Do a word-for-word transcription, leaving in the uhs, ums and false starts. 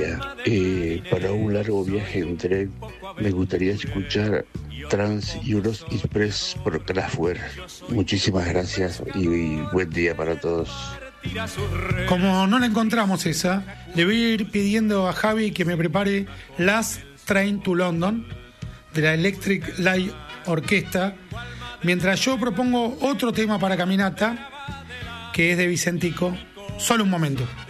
día. Eh, para un largo viaje en tren me gustaría escuchar Trans Euros Express por Kraftwerk. Muchísimas gracias y, y buen día para todos. Como no la encontramos esa, le voy a ir pidiendo a Javi que me prepare Last Train to London de la Electric Light Orchestra, mientras yo propongo otro tema para caminata que es de Vicentico. Solo un momento.